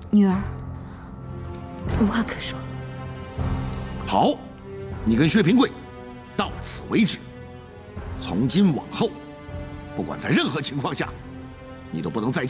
女儿，无话可说。 好，你跟薛平贵到此为止。从今往后，不管在任何情况下，你都不能再